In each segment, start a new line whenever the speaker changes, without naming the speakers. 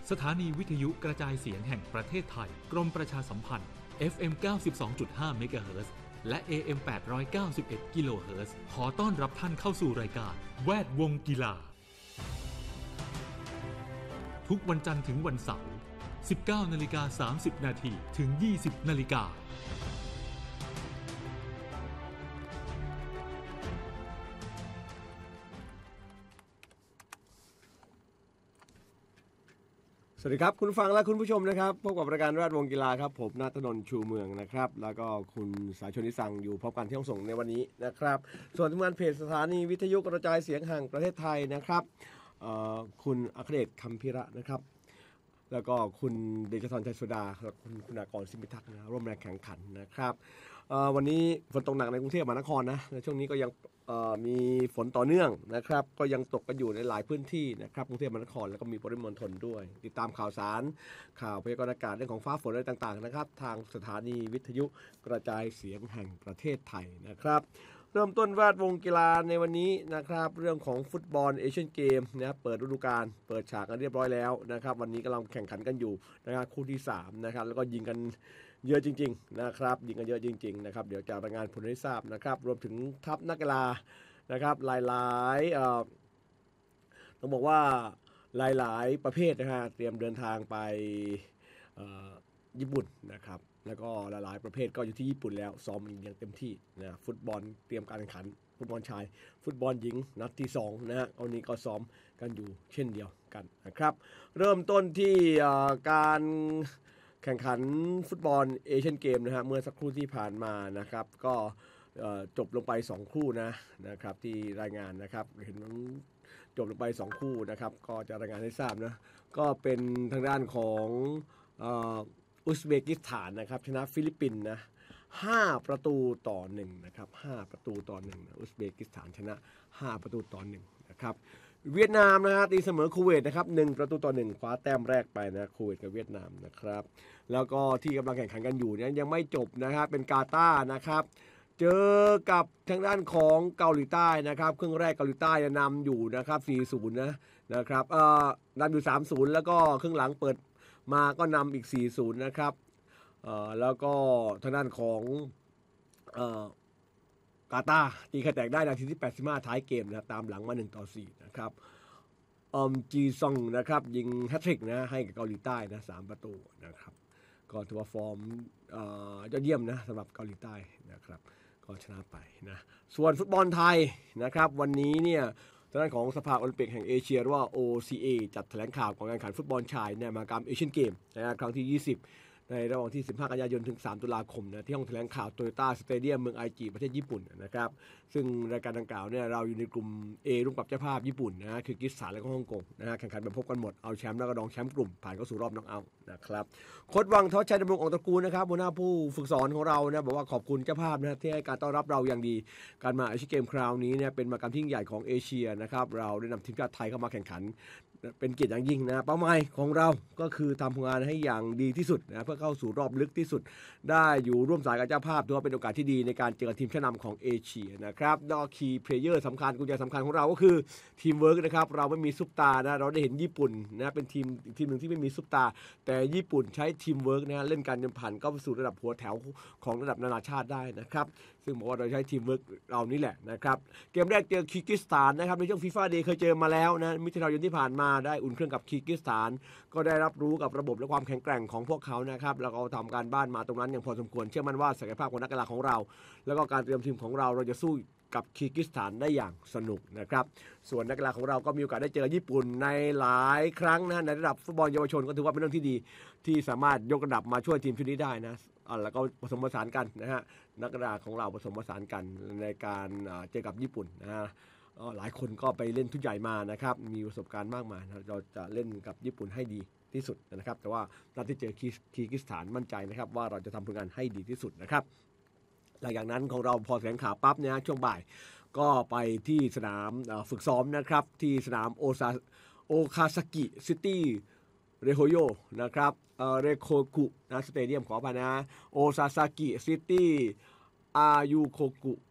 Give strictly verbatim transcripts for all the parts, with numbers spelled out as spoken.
สถานีวิทยุกระจายเสียงแห่งประเทศไทยกรมประชาสัมพันธ์ เอฟ เอ็ม เก้าสิบสองจุดห้า เมกะเฮิรตซ์ และ เอ เอ็ม แปดร้อยเก้าสิบเอ็ด กิโลเฮิรตซ์ ขอต้อนรับท่านเข้าสู่รายการแวดวงกีฬาทุกวันจันทร์ถึงวันเสาร์ สิบเก้านาฬิกาสามสิบนาที ถึง ยี่สิบนาฬิกา
สวัสดีครับคุณผู้ฟังและคุณผู้ชมนะครับพบกับรายการแวดวงกีฬาครับผมณัฐนนท์ชูเมืองนะครับแล้วก็คุณสายชนนิสังอยู่พบกันที่ห้องส่งในวันนี้นะครับส่วนทีมงานเพจสถานีวิทยุกระจายเสียงแห่งประเทศไทยนะครับคุณอัครเดชคำพิระนะครับแล้วก็คุณเดชธรชัยสุดาและคุณคุณากรสิมิทักษ์นะร่วมแรงแข่งขันนะครับวันนี้ฝนตกหนักในกรุงเทพมหานครนะในช่วงนี้ก็ยังมีฝนต่อเนื่องนะครับก็ยังตกกันอยู่ในหลายพื้นที่นะครับกรุงเทพมหานครแล้วก็มีปริมณฑลด้วยติดตามข่าวสารข่าวพยากรณ์อากาศเรื่องของฟ้าฝนอะไรต่างๆนะครับทางสถานีวิทยุกระจายเสียงแห่งประเทศไทยนะครับเริ่มต้นแวดวงกีฬาในวันนี้นะครับเรื่องของฟุตบอลเอเชียนเกมนะเปิดฤดูกาลเปิดฉากกันเรียบร้อยแล้วนะครับวันนี้กำลังแข่งขันกันอยู่นะครับคู่ที่สามนะครับแล้วก็ยิงกันเยอะจริงๆนะครับยิงกันเยอะจริงๆนะครับเดี๋ยวจะรายงานผลให้ทราบนะครับรวมถึงทัพนักกีฬานะครับหลายๆเอ่อต้องบอกว่าหลายๆประเภทนะฮะเตรียมเดินทางไปเอ่อญี่ปุ่นนะครับแล้วก็หลายๆประเภทก็อยู่ที่ญี่ปุ่นแล้วซ้อมอย่างเต็มที่นะฟุตบอลเตรียมการแข่งขันฟุตบอลชายฟุตบอลหญิงนัดที่สองนะฮะเอานี้ก็ซ้อมกันอยู่เช่นเดียวกันนะครับเริ่มต้นที่การแข่งขันฟุตบอลเอเชียนเกมนะฮะเมื่อสักครู่ที่ผ่านมานะครับก็จบลงไปสองคู่นะนะครับที่รายงานนะครับเห็นจบลงไปสองคู่นะครับก็จะรายงานให้ทราบนะก็เป็นทางด้านของอุซเบกิสถานนะครับชนะฟิลิปปินส์นะห้าประตูต่อหนึ่งนะครับห้าประตูต่อหนึ่งอุซเบกิสถานชนะห้าประตูต่อหนึ่งนะครับเวียดนามนะฮะตีเสมอคูเวตนะครับหนึ่งประตูต่อหนึ่งคว้าแต้มแรกไปนะคูเวตกับเวียดนามนะครับแล้วก็ที่กำลังแข่งขันกันอยู่เนี่ยยังไม่จบนะครับเป็นกาตาร์นะครับเจอกับทางด้านของเกาหลีใต้นะครับครึ่งแรกเกาหลีใต้นำอยู่นะครับ สี่ศูนย์ นะนะครับเอ่อนำอยู่ สามศูนย์ แล้วก็ครึ่งหลังเปิดมาก็นำอีก สี่ศูนย์ นะครับเอ่อแล้วก็ทางด้านของเอ่อกาตาร์ตีไข่แตกได้นาทีที่แปดสิบห้าท้ายเกมนะตามหลังมาหนึ่งต่อสี่นะครับออมจีซองนะครับยิงแฮตทริกนะให้กับเกาหลีใต้นะสามประตูนะครับก็ถือว่าฟอร์มเอ่อยอดเยี่ยมนะสำหรับเกาหลีใต้นะครับก็ชนะไปนะส่วนฟุตบอลไทยนะครับวันนี้เนี่ยทางด้านของสภาโอลิมปิกแห่งเอเชียหรือว่า โอ ซี เอ จัดแถลงข่าวของการแข่งขันฟุตบอลชายในมหกรรมเอเชียนเกมนะครับครั้งที่ยี่สิบในระหว่างที่สิบห้ากันยายนถึงสามตุลาคมนะที่ห้องแถลงข่าวโตโยต้าสเตเดียมเมืองไอจิประเทศญี่ปุ่นนะครับซึ่งรายการดังกล่าวเนี่ยเราอยู่ในกลุ่ม A ร่วมกับเจ้าภาพญี่ปุ่นนะคือกิสถานและก็ฮ่องกงนะฮะแข่งขันแบบพบกันหมดเอาแชมป์แล้วก็รองแชมป์กลุ่มผ่านเข้าสู่รอบน็อกเอาท์นะครับโค้ชวังทวัชชัยดำรงออกตระกูลนะครับหัวหน้าผู้ฝึกสอนของเรานะบอกว่าขอบคุณเจ้าภาพนะที่ให้การต้อนรับเราอย่างดีการมาเอเชียนเกมคราวนี้เนี่ยเป็นมหกรรมที่ยิ่งใหญ่ของเอเชียนะครับเราได้นำทีมชาติไทยเข้ามาแข่งขันเป็นเกียรติอย่างยิ่งนะเป้าหมายของเราก็คือทำผลงานให้อย่างดีที่สุดนะเพื่อเข้าสู่รอบลึกที่สุดได้อยู่ร่วมสายกับเจ้าภาพถือว่าเป็นโอกาสที่ดีในการเจอทีมชั้นนำของเอเชียนะครับนอกคีย์เพลเยอร์สำคัญกุญแจสำคัญของเราก็คือทีมเวิร์กนะครับเราไม่มีซุปตานะเราได้เห็นญี่ปุ่นนะเป็นทีมทีมหนึ่งที่ไม่มีซุปตาแต่ญี่ปุ่นใช้ทีมเวิร์กนะเล่นกันจนผ่านก็สู่ระดับหัวแถวของระดับนานาชาติได้นะครับซึ่งบอกว่าเราใช้ทีมเวิร์กเรานี่แหละนะครับเกมแรกเจอคีร์กิสถานนะครับในช่วงฟีฟ่าเดย์เคยเจอมาแล้วนะมิถุนายนที่ผ่านมาได้อุ่นเครื่องกับคีร์กิสถานก็ได้รับรู้กับระบบและความแข็งแกร่งของพวกเขานะครับแล้วก็ทำการบ้านมาตรงนั้นอย่างพอสมควรเชื่อมั่นว่าศักยภาพของนักกีฬาของเราแล้วก็การเตรียมทีมของเราเราจะสู้กับคีร์กิสถานได้อย่างสนุกนะครับส่วนนักกีฬาของเราก็มีโอกาสได้เจอญี่ปุ่นในหลายครั้งนะในระดับฟุตบอลเยาวชนก็ถือว่าเป็นเรื่องที่ดีที่สามารถยกระดับมาช่วยทีมชุดนี้ได้นะแล้วก็ผสมผสานกันนะฮะนักกีฬาของเราผสมผสานกันในการเจอกับญี่ปุ่นนะฮะหลายคนก็ไปเล่นทุกใหญ่มานะครับมีประสบการณ์มากมายเราจะเล่นกับญี่ปุ่นให้ดีที่สุดนะครับแต่ว่านัดที่เจอคีร์กิสถานมั่นใจนะครับว่าเราจะทำผลงานให้ดีที่สุดนะครับหลังจากนั้นของเราพอแถลงข่าวปั๊บเนี่ยช่วงบ่ายก็ไปที่สนามฝึกซ้อมนะครับที่สนามโอซาโอคาซากิซิตี้เรโฮโยนะครับเอ่อเรโคกุนะสเตเดียมขออภัยนะโอซาซากิซิตี้อายุโคกุ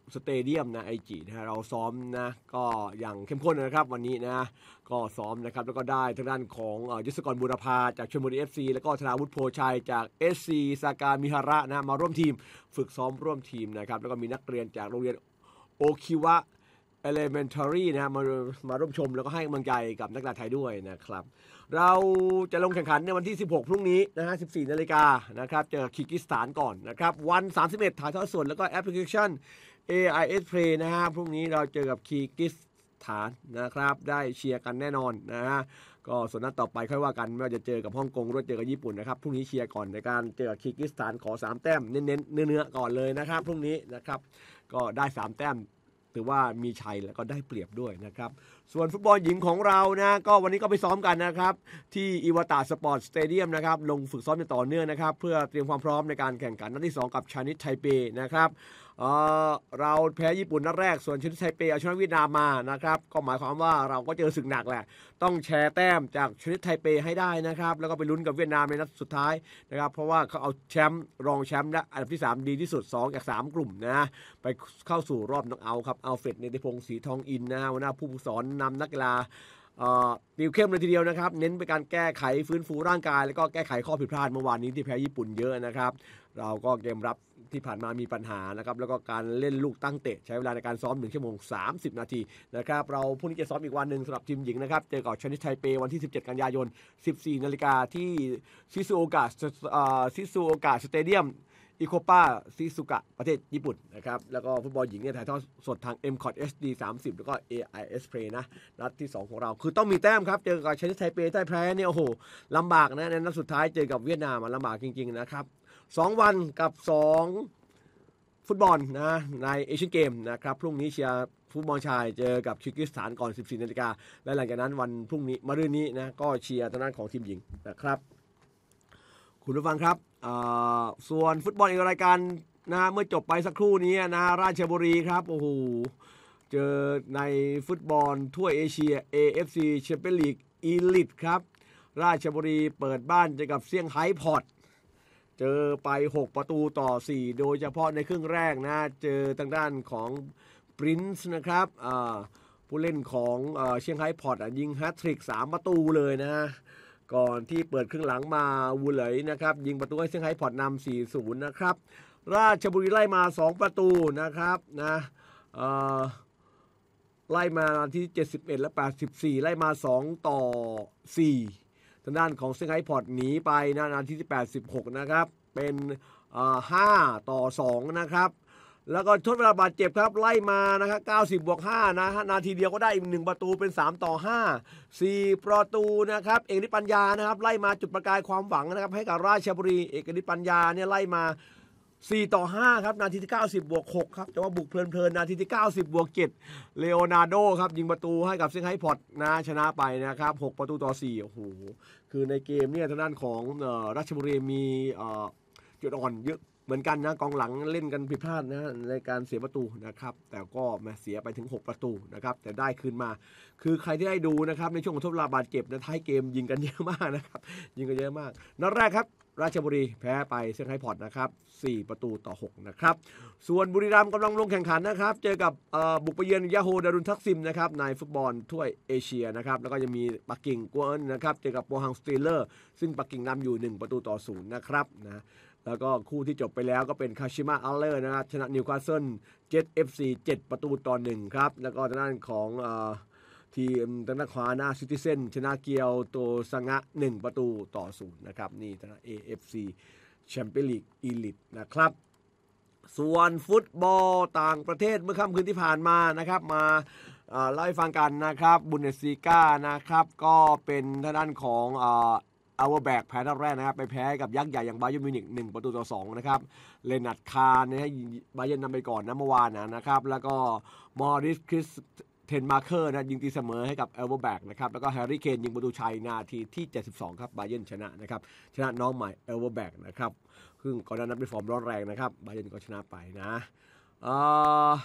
สเตเดียมนะไอจีนะฮะเราซ้อมนะก็อย่างเข้มข้นนะครับวันนี้นะก็ซ้อมนะครับแล้วก็ได้ทางด้านของยศกรบุรพาจากชลบุรี เอฟ ซี แล้วก็ธนาวุฒิโพชัยจาก เอส ซี ซากามิฮาระนะมาร่วมทีมฝึกซ้อมร่วมทีมนะครับแล้วก็มีนักเรียนจากโรงเรียนโอคิวะElementary นะมามาร่วมชมแล้วก็ให้กำลังใจกับนักกีฬาไทยด้วยนะครับเราจะลงแข่งขันในวันที่สิบหกพรุ่งนี้นะฮะ สิบสี่นาฬิกานะครับเจอคีร์กิสถานก่อนนะครับวันสามสิบเอ็ดถ่ายทอดสดแล้วก็แอปพลิเคชัน เอ ไอ เอส Play นะฮะพรุ่งนี้เราเจอกับคีร์กิสถานนะครับได้เชียร์กันแน่นอนนะฮะก็ส่วนนัดต่อไปค่อยว่ากันว่าจะเจอกับฮ่องกงหรือเจอกับญี่ปุ่นนะครับพรุ่งนี้เชียร์ก่อนในการเจอกับคีร์กิสถานขอสามแต้มเน้นๆเนื้อๆก่อนเลยนะครับพรุ่งนี้นะครับก็ได้สามแต้มถือว่ามีชัยแล้วก็ได้เปรียบด้วยนะครับส่วนฟุตบอลหญิงของเรานะก็วันนี้ก็ไปซ้อมกันนะครับที่อิวาตาสปอร์ตสเตเดียมนะครับลงฝึกซ้อมอย่างต่อเนื่องนะครับเพื่อเตรียมความพร้อมในการแข่งขันนัดที่สองกับชานิตไทเปนะครับเอ่อเราแพ้ญี่ปุ่นนัดแรกส่วนชานิตไทเปเอาชนะเวียดนามมานะครับก็หมายความว่าเราก็เจอศึกหนักแหละต้องแชร์แต้มจากชานิตไทเปให้ได้นะครับแล้วก็ไปลุ้นกับเวียดนามในนัดสุดท้ายนะครับเพราะว่าเขาเอาแชมป์รองแชมป์และอันดับที่สามดีที่สุดสองจากสามกลุ่มนะไปเข้าสู่รอบน็อกเอาท์ครับอัลเฟรดเนติพงศ์ศรีทองอินนะหัวหน้าผู้ฝึกสอนนำนักกีฬาติวเข้มเลยทีเดียวนะครับเน้นไปการแก้ไขฟื้นฟูร่างกายแล้วก็แก้ไขข้อผิดพลาดเมื่อวานนี้ที่แพ้ญี่ปุ่นเยอะนะครับเราก็เกมรับที่ผ่านมามีปัญหานะครับแล้วก็การเล่นลูกตั้งเตะใช้เวลาในการซ้อมหนึ่งชั่วโมงสามสิบนาทีนะครับเราพรุ่งนี้จะซ้อมอีกวันหนึ่งสำหรับทีมหญิงนะครับเจอกับชานิตไทเปวันที่สิบเจ็ดกันยายน สิบสี่นาฬิกาที่ซิซูโอกะซิซูโอกะสเตเดียมอิโคปาซิซุกะประเทศญี่ปุ่นนะครับแล้วก็ฟุตบอลหญิงเนี่ยถ่ายทอดสดทาง เอ็ม คอท เอช ดี สามสิบแล้วก็ เอ ไอ เอส Play นะนัดที่สองของเราคือต้องมีแต้มครับเจอกับชานิตไทเปใต้แพ้เนี่ยโอ้โหลำบากนะในนัดสุดท้ายเจอกับเวียดนามลำบากจริงๆนะครับสองวันกับสองฟุตบอลนะในเอเชียนเกมนะครับพรุ่งนี้เชียร์ฟุตบอลชายเจอกับคีร์กิสถานก่อน สิบสี่นาฬิกาและหลังจากนั้นวันพรุ่งนี้มะรืนนี้นะก็เชียร์ทางด้านของทีมหญิงนะครับคุณผู้ฟังครับส่วนฟุตบอลอีกรายการนะเมื่อจบไปสักครู่นี้นะราชบุรีครับโอ้โหเจอในฟุตบอลทั่วเอเชีย เอ เอฟ ซี Champions League Elite ครับราชบุรีเปิดบ้านเจอกับเซี่ยงไฮ้พอร์ตเจอไปหกประตูต่อสี่โดยเฉพาะในครึ่งแรกนะเจอทางด้านของ Prince นะครับผู้เล่นของเซี่ยงไฮ้พอร์ตยิงแฮตทริกสามประตูเลยนะก่อนที่เปิดครึ่งหลังมาวูเหลยนะครับยิงประตูให้เซี่ยงไฮ้พอร์ตนำ สี่ศูนย์ นะครับราชบุรีไล่มาสองประตูนะครับนะเอ่อไล่มาที่เจ็ดสิบเอ็ดและแปดสิบสี่ไล่มาสองต่อสี่ทางด้านของเซี่ยงไฮ้พอร์ตหนีไปนะนาทีที่แปดสิบหกนะครับเป็นเอ่อห้าต่อสองนะครับแล้วก็ทดเวลาบาดเจ็บครับไล่มานะครับเก้าสิบบวกห้านะฮะนาทีเดียวก็ได้อีกหนึ่งประตูเป็นสามต่อห้า สี่ประตูนะครับเอกนิตปัญญานะครับไล่มาจุดประกายความหวังนะครับให้กับราชบุรีเอกนิตปัญญาเนี่ยไล่มาสี่ต่อห้าครับนาทีที่เก้าสิบบวกหกครับแต่ว่าบุกเพลินๆนาทีที่เก้าสิบบวกเจ็ดเลโอนาร์โดครับยิงประตูให้กับเซี่ยงไฮ้พอร์ตนะชนะไปนะครับหกประตูต่อสี่โอ้โหคือในเกมเนี่ยทางด้านของเอ่อราชบุรีมีเอ่อจุดอ่อนเยอะเหมือนกันนะกองหลังเล่นกันผิดพลาดนะในการเสียประตูนะครับแต่ก็มาเสียไปถึงหกประตูนะครับแต่ได้คืนมาคือใครที่ได้ดูนะครับในช่วงของทดเวลาบาดเจ็บนะท้ายเกมยิงกันเยอะมากนะครับยิงกันเยอะมากนัดแรกครับราชบุรีแพ้ไปเซี่ยงไฮ้พอร์ตนะครับสี่ประตูต่อหกนะครับส่วนบุรีรัมย์กำลังลงแข่งขันนะครับเจอกับบุกไปเยือนยาโฮดารุนทักซิมนะครับในฟุตบอลถ้วยเอเชียนะครับแล้วก็จะมีปักกิ่งกัวเอินนะครับเจอกับโปฮังสตีลเลอร์ซึ่งปักกิ่งนำอยู่หนึ่งประตูต่อศูนย์นะครับนะแล้วก็คู่ที่จบไปแล้วก็เป็นคาชิมะอัลเลอร์นะครับชนะนิวคาสเซิลเจ็ต เอฟ ซี เจ็ดประตูต่อหนึ่งครับแล้วก็ทางด้านของทีมทางด้านขวาหน้าซิติเซนชนะเกียวโตซังะหนึ่งประตูต่อศูนย์นะครับนี่ทางด้าน เอ เอฟ ซี Champions League Elite นะครับส่วนฟุตบอลต่างประเทศเมื่อค่ำคืนที่ผ่านมานะครับมาเล่าให้ฟังกันนะครับบุนเดสลีกานะครับก็เป็นทางด้านของเอาเวอร์แบกแพ้นัดแรกนะครับไปแพ้กับยักษ์ใหญ่อย่างบาเยิร์นมิวนิกหนึ่งประตูต่อสองนะครับเลนัดคาร์เนี่ยให้บาเยิร์นนำไปก่อนนะเมื่อวานนะครับแล้วก็มอริสคริสเทนมาร์เคอร์นะยิงตีเสมอให้กับเอลเวอร์แบกนะครับแล้วก็แฮร์รี่เคนยิงประตูชัยนาทีที่เจ็ดสิบสองครับบาเยิร์นชนะนะครับชนะน้องใหม่เอลเวอร์แบกนะครับซึ่งก่อนหน้านั้นเป็นฟอร์มร้อนแรงนะครับบาเยิร์นก็ชนะไปนะ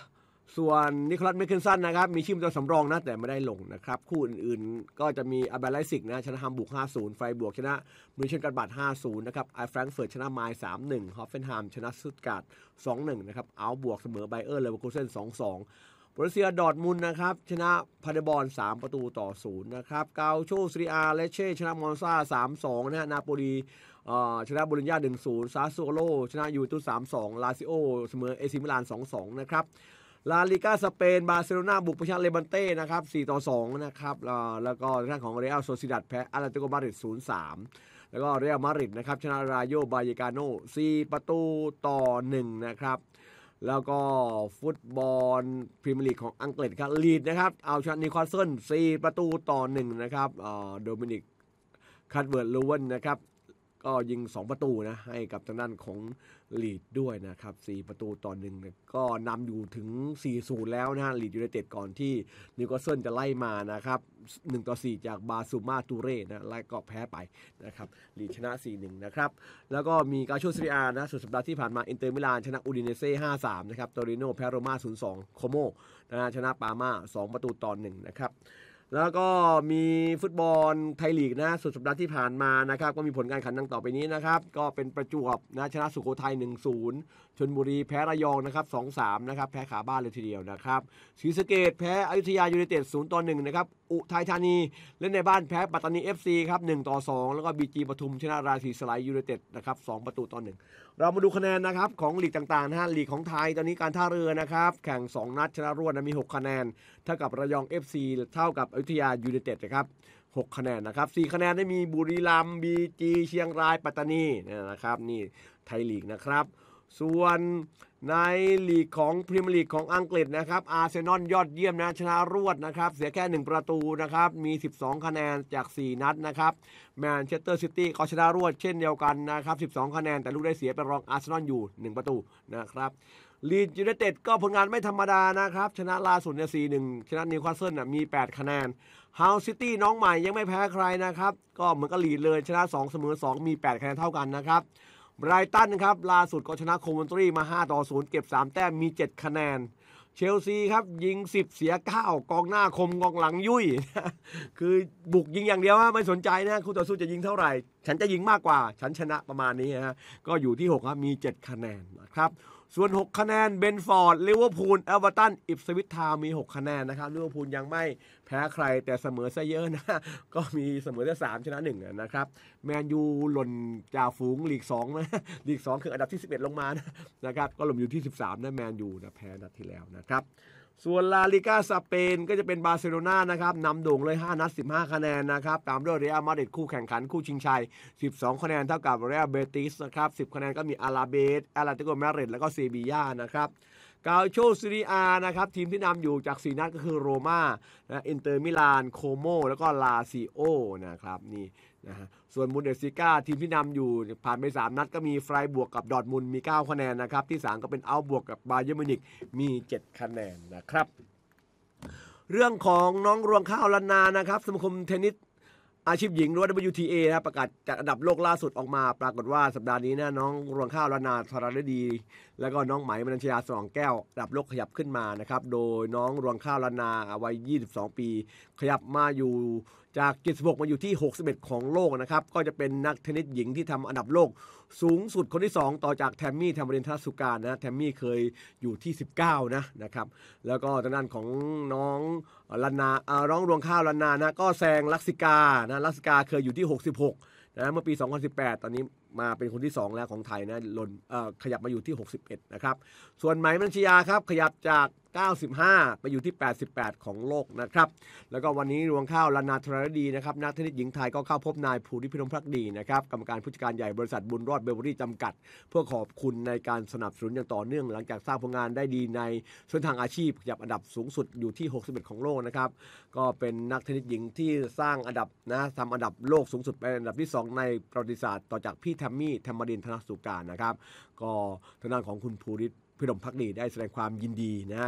ส่วนนิโคลัสเมคเคนสันนะครับมีชื่อเป็นตัวสำรองนะแต่ไม่ได้ลงนะครับคู่อื่นๆก็จะมีอาเบลไลซิกนะชนะฮัมบูร์ก ห้าศูนย์ ไฟบวกชนะมิวนิเชนกัดบัต ห้าศูนย์ นะครับไอแฟรงก์เฟิร์ตชนะไมล์ สามหนึ่ง ฮอฟเฟนไฮม์ชนะสตุตการ์ด สองหนึ่ง นะครับอัลบวกเสมอไบเออร์เลเวอร์คูเซ่น สองสอง โบรุสเซียดอร์ทมุนด์นะครับชนะพาเดบอลสามประตูต่อศูนย์นะครับกาโชซีรีอาเลเช่ชนะมอนซา สามสอง นะฮะนาโปลีชนะโบโลญญา หนึ่งศูนย์ ซาสโซโลชนะยูเวนตุส สามสอง ลาซิโอเสมอเอซิมิลาน สองสอง นะครับลาลิก้าสเปนบาร์เซโลนาบุกไปชนะเลบันเต้นะครับสี่ต่อสองนะครับแล้วก็ทางของเรอัลโซซิดัดแพ้อาร์เตโกมาดริด ศูนย์สาม แล้วก็เรอัลมาดริดนะครับชนะรายโยบายกาโน่สี่ประตูต่อหนึ่งนะครับแล้วก็ฟุตบอลพรีเมียร์ลีกของอังกฤษครับลีดนะครับเอาชนะนิวคาสเซิลสี่ประตูต่อหนึ่งนะครับโดมินิกคัตเวิร์ดลูเวนนะครับก็ยิงสองประตูนะให้กับทางด้านของลีดด้วยนะครับสี่ประตูต่อหนึ่งก็นำอยู่ถึง สี่ศูนย์ แล้วนะฮะลีดยูไนเต็ดก่อนที่นิวคาสเซิลจะไล่มานะครับหนึ่งต่อสี่จากบาซูมาตูเร่นะไล่ก็แพ้ไปนะครับลีดชนะ สี่หนึ่ง นะครับแล้วก็มีกาโชซีรีอานะสุดสัปดาห์ที่ผ่านมาอินเตอร์มิลานชนะอูดิเนเซ่ ห้าสาม นะครับโตริโนแพ้โรม่า ศูนย์สอง โคโมนะชนะปาม่าสองประตูต่อหนึ่งนะครับแล้วก็มีฟุตบอลไทยลีกนะสุดสัปดาห์ที่ผ่านมานะครับก็มีผลการแข่งขันดังต่อไปนี้นะครับก็เป็นประจวบนะชนะสุโขทัย หนึ่งศูนย์ ชลบุรีแพ้ระยองนะครับ สองสาม นะครับแพ้ขาบ้านเลยทีเดียวนะครับศรีสะเกษแพ้อยุธยายูไนเต็ด ศูนย์ต่อหนึ่ง นะครับอุทัยธานีเล่นในบ้านแพ้ปัตตานี เอฟ ซี ครับ หนึ่งต่อสอง แล้วก็ บี จี ปทุมชนะราศีสไลด์ยูไนเต็ดนะครับสองประตูต่อหนึ่งเรามาดูคะแนนนะครับของลีกต่างๆนะฮะลีกของไทยตอนนี้การท่าเรือนะครับแข่งสองนัดชนะรวดนะมีหกคะแนนเท่ากับระยอง เอฟ ซี เท่ากับอยุธยายูไนเต็ดนะครับหกคะแนนนะครับสี่คะแนนได้มีบุรีรัมย์ บี จี เชียงรายปัตตานีนะครับนี่ไทยลีกนะครับส่วนในลีกของพรีเมียร์ลีกของอังกฤษนะครับอาร์เซนอลยอดเยี่ยมนะชนะรวดนะครับเสียแค่หนึ่งประตูนะครับมีสิบสองคะแนนจากสี่นัดนะครับแมนเชสเตอร์ซิตี้ก็ชนะรวดเช่นเดียวกันนะครับสิบสองคะแนนแต่ลูกได้เสียเป็นรองอาร์เซนอลอยู่หนึ่งประตูนะครับลีดยูไนเต็ดก็ผลงานไม่ธรรมดานะครับชนะล่าสุดเนี่ย สี่หนึ่ง ชนะนิวคาสเซิลน่ะมีแปดคะแนนฮาวซิตี้น้องใหม่ยังไม่แพ้ใครนะครับก็เหมือนกับลีดเลยชนะสองเสมอสองมีแปดคะแนนเท่ากันนะครับไบรตันครับล่าสุดก็ชนะโคเวนทรีมาห้าต่อศูนย์เก็บสามแต้มมีเจ็ดคะแนนเชลซีครับยิงสิบเสียเก้ากองหน้าคมกองหลังยุ่ยคือบุกยิงอย่างเดียวไม่สนใจนะคู่ต่อสู้จะยิงเท่าไหร่ฉันจะยิงมากกว่าฉันชนะประมาณนี้ฮะก็อยู่ที่หกครับมีเจ็ดคะแนนนะครับส่วนหกคะแนนเบนฟอร์ดลิเวอร์พูลเอเวอร์ตันอิปสวิชทาวน์มีหกคะแนนนะครับลิเวอร์พูลยังไม่แพ้ใครแต่เสมอซะเยอะนะก็มีเสมอได้สามชนะหนึ่งนะครับแมนยูหล่นจ่าฝูงลีกสองนะลีกสองคืออันดับที่สิบเอ็ดลงมานะนะครับก็หล่นอยู่ที่สิบสามนะแมนยูนะแพ้นัดที่แล้วนะครับส่วนลาลิก้าสเปนก็จะเป็นบาร์เซโลนานะครับนำโด่งเลยห้านัดสิบห้าคะแนนนะครับตามด้วยเรอัลมาดริดคู่แข่งขันคู่ชิงชัยสิบสองคะแนนเท่ากับเรอัลเบติสนะครับสิบคะแนนก็มีอาราเบสอาราติโกมาดริดแล้วก็เซบีย่านะครับกาโชซีรีอานะครับทีมที่นำอยู่จากสี่นัดก็คือโรม่านะอินเตอร์มิลานโคโมแล้วก็ลาซิโอนะครับนี่นะฮะส่วนบุนเดสลิก้าทีมที่นำอยู่ผ่านไปสามนัดก็มีไฟร์บวกกับดอร์ทมุนด์มีเก้าคะแนนนะครับที่สามก็เป็นอัลบวกกับบาเยิร์นมิวนิกมีเจ็ดคะแนนนะครับเรื่องของน้องรวงข้าวลันนานะครับสมาคมเทนนิสอาชีพหญิงหรือว่า ดับเบิลยู ที เอ นะประกาศจัดอันดับโลกล่าสุดออกมาปรากฏว่าสัปดาห์นี้นะน้องรวงข้าวลันนาธารฤดีแล้วก็น้องไหมมนัญชยาสว่างแก้วอันดับโลกขยับขึ้นมานะครับโดยน้องรวงข้าวลันนาวัยยี่สิบสองปีขยับมาอยู่จากเจ็ดสิบหกมาอยู่ที่หกสิบเอ็ดของโลกนะครับก็จะเป็นนักเทนนิสหญิงที่ทำอันดับโลกสูงสุดคนที่สองต่อจากแทมมี่แทมเบรินทัสสุการนะแทมมี่เคยอยู่ที่สิบเก้านะนะครับแล้วก็ทางด้านของน้องลันนาน้องรวงข้าวลันนานะก็แซงลักษิกานะลักษิกาเคยอยู่ที่หกสิบหกนะเมื่อปีสองพันสิบแปดตอนนี้มาเป็นคนที่สองแล้วของไทยนะหล่นขยับมาอยู่ที่หกสิบเอ็ดนะครับส่วนไหมมนัญชยาครับขยับจากเก้าสิบห้าไปอยู่ที่แปดสิบแปดของโลกนะครับแล้วก็วันนี้รวงข้าวลันนาธารฤดีนะครับนักเทนนิสหญิงไทยก็เข้าพบนายภูริพิรมภักดีนะครับกรรมการผู้จัดการใหญ่บริษัทบุญรอดเบเวอรี่จำกัดเพื่อขอบคุณในการสนับสนุนอย่างต่อเนื่องหลังจากสร้างผลงานได้ดีในเส้นทางอาชีพขยับอันดับสูงสุดอยู่ที่หกสิบเอ็ดของโลกนะครับก็เป็นนักเทนนิสหญิงที่สร้างอันดับนะทำอันดับโลกสูงสุดเป็นอันดับที่สองในประวัติศาสตร์ต่อจากพี่แทมมี่แทมมารินธนสุการนะครับก็ทางด้านของคุณภูริพิรมภักดีได้แสดงความยินดีนะกับ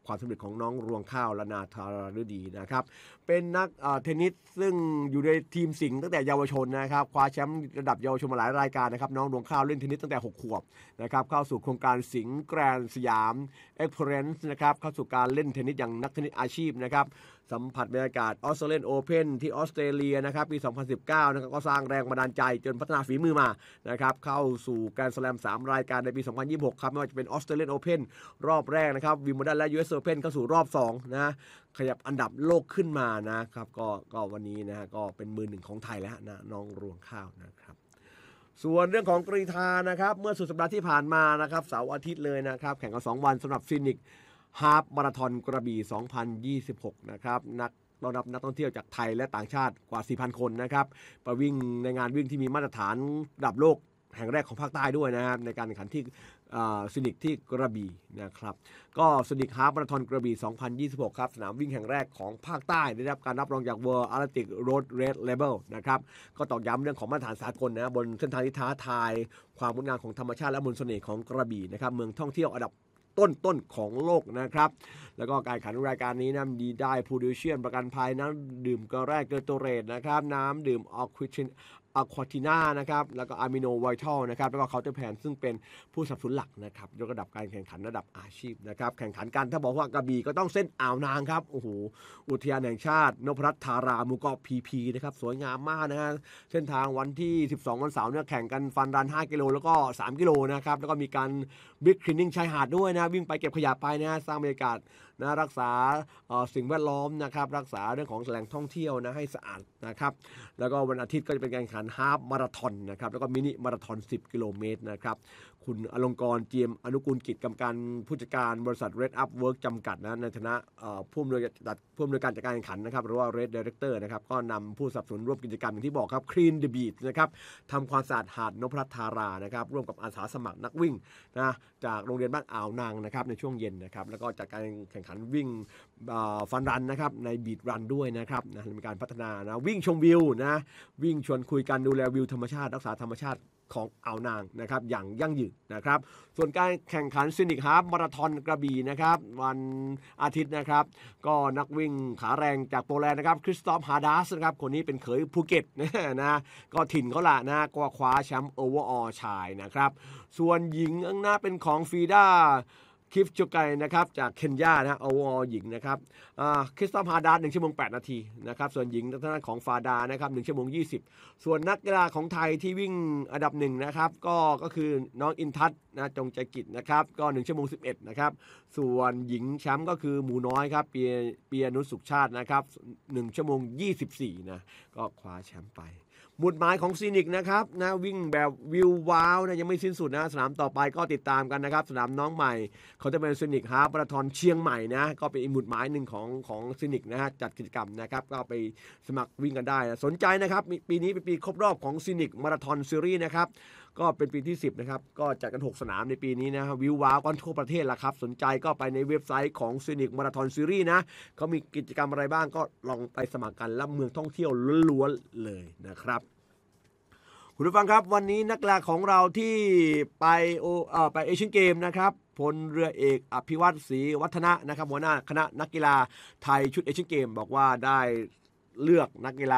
ความสำเร็จของน้องรวงข้าวและนาธาราฤดีนะครับเป็นนักเทนนิสซึ่งอยู่ในทีมสิงห์ตั้งแต่เยาวชนนะครับคว้าแชมป์ระดับเยาวชนมาหลายรายการนะครับน้องรวงข้าวเล่นเทนนิสตั้งแต่หกขวบนะครับเข้าสู่โครงการสิงห์แกรนด์สยามเอ็กซ์เพรสนะครับเข้าสู่การเล่นเทนนิสอย่างนักเทนนิสอาชีพนะครับสัมผัสบรรยากาศออสเตรเลียนโอเพ่นที่ออสเตรเลียนะครับปีสองพันสิบเก้านะครับก็สร้างแรงบันดาลใจจนพัฒนาฝีมือมานะครับเข้าสู่แกรนด์สแลมสามรายการในปีสองพันยี่สิบหกครับไม่ว่าจะเป็นออสเตรเลียนโอเพ่นรอบแรกนะครับวิมเบิลดันและ ยู เอส Open เข้าสู่รอบสองนะขยับอันดับโลกขึ้นมานะครับก็ก็วันนี้นะฮะก็เป็นมือหนึ่งของไทยแล้วนะน้องรวงข้าวนะครับส่วนเรื่องของกรีฑานะครับเมื่อสุดสัปดาห์ที่ผ่านมานะครับเสาร์อาทิตย์เลยนะครับแข่งกันสองวันสำหรับซินิกฮาล์ฟมาราธอนกระบี่สองพันยี่สิบหกนะครับนักต้อนรับนักท่องเที่ยวจากไทยและต่างชาติกว่า สี่พัน คนนะครับไปวิ่งในงานวิ่งที่มีมาตรฐานระดับโลกแห่งแรกของภาคใต้ด้วยนะครับในการแข่งขันที่ซินิกที่กระบี่นะครับก็ซินิกฮาล์ฟมาราธอนกระบี่สองพันยี่สิบหกครับสนามวิ่งแห่งแรกของภาคใต้ได้รับการรับรองจาก World Athletics Road Race Label นะครับก็ตอกย้ำเรื่องของมาตรฐานสากลนะบนเส้นทางที่ท้าทายความงดงามของธรรมชาติและมนต์เสน่ห์ของกระบี่นะครับเมืองท่องเที่ยวอันดับต้นๆของโลกนะครับแล้วก็การแข่งขันรายการนี้นะดีได้พูดิเชียนประกันภัยน้ำดื่มเกลือแร่เกลือโตเรตนะครับน้ำดื่มออกซิเจนอะควาติน่านะครับแล้วก็อะมิโนไวทัลนะครับแล้วก็เคาน์เตอร์แพนซึ่งเป็นผู้สนับสนุนหลักนะครับยกระดับการแข่งขันระดับอาชีพนะครับแข่งขันกันถ้าบอกว่ากระบี่ก็ต้องเส้นอ่าวนางครับโอ้โหอุทยานแห่งชาตินพรัตน์ธาราหมู่เกาะพีพีนะครับสวยงามมากนะฮะเส้นทางวันที่สิบสองวันเสาร์เนี่ยแข่งกันฟันรันห้ากิโลแล้วก็สามกิโลนะครับแล้วก็มีการบิ๊กคลีนนิ่งชายหาดด้วยนะวิ่งไปเก็บขยะไปนะสร้างบรรยากาศนะรักษาสิ่งแวดล้อมนะครับรักษาเรื่องของแหล่งท่องเที่ยวนะให้สะอาดนะครับแล้วก็วันอาทิตย์ก็จะเป็นการแข่งขันฮาล์ฟมาราธอนนะครับแล้วก็มินิมาราธอนสิบกิโลเมตรนะครับคุณอลงกรณ์เจียมอนุกูลกิจกรรมการผู้จัดการบริษัท Red Up Work จำกัดนะในฐานะผู้อำนวยการผู้อำนวยการจัดการแข่งขันนะครับหรือว่า Red Director นะครับก็นำผู้สนับสนุนร่วมกิจกรรมอย่างที่บอกครับ Clean the Beach นะครับทำความสะอาดหาดนพรัตน์ธารานะครับร่วมกับอาสาสมัครนักวิ่งนะจากโรงเรียนบ้านอ่าวนางนะครับในช่วงเย็นนะครับแล้วก็จัดการแข่งขันวิ่งฟันรันนะครับในบีทรันด้วยนะครับนะมีการพัฒนานะวิ่งชมวิวนะวิ่งชวนคุยกันดูแลวิวธรรมชาติรักษาธรรมชาติของอ่าวนางนะครับอย่างยั่งยืนนะครับส่วนการแข่งขันซินิกฮาล์ฟมาราธอนกระบี่นะครับวันอาทิตย์นะครับก็นักวิ่งขาแรงจากโปแลนด์นะครับคริสตอฟฮาร์ดัสนะครับคนนี้เป็นเขยภูเก็ตนะก็ถิ่นเขาละนะก็คว้าแชมป์โอเวอร์ออลชายนะครับส่วนหญิงอังนาเป็นของฟีด้าคิฟจูไกนะครับจากเคนยานะโอเวอร์ออลหญิงนะครับคริสตอฟฮาร์ดัสหนึ่งชั่วโมงแปดนาทีนะครับส่วนหญิงทางด้านของฟาดานะครับหนึ่งชั่วโมงยี่สิบส่วนนักกีฬาของไทยที่วิ่งอันดับหนึ่งนะครับก็ก็คือน้องอินทัศน์นะจงใจกิจนะครับก็หนึ่งชั่วโมงสิบเอ็ดนะครับส่วนหญิงแชมป์ก็คือหมูน้อยครับเปียเปียนุชสุขชาตินะครับหนึ่งชั่วโมงยี่สิบสี่นะก็คว้าแชมป์ไปหมุดหมายของซีนิกนะครับนะวิ่งแบบวิวว้าวนะยังไม่สิ้นสุดนะสนามต่อไปก็ติดตามกันนะครับสนามน้องใหม่เขาจะเป็นซีนิกฮาล์ฟมาราธอนเชียงใหม่นะก็เป็นอีกหมุดหมายหนึ่งของของซีนิกนะฮะจัดกิจกรรมนะครับก็ไปสมัครวิ่งกันได้นะสนใจนะครับปีนี้เป็นปีครบรอบของซีนิกมาราธอนซีรีส์นะครับก็เป็นปีที่สิบนะครับก็จัดกันหกสนามในปีนี้นะวิวว้าวกันทั่วประเทศละครับสนใจก็ไปในเว็บไซต์ของซีนิกมาราธอนซีรีส์นะเขามีกิจกรรมอะไรบ้างก็ลองไปสมัครกันและเมืองท่องเที่ยวล้วนๆเลยนะครับคุณผู้ฟังครับวันนี้นักกีฬาของเราที่ไปโอเอ่อไปเอเชียนเกมนะครับพลเรือเอกอภิวัตรศรีวัฒนะนะครับหัวหน้าคณะนักกีฬาไทยชุดเอเชียนเกมบอกว่าได้เลือกนักกีฬา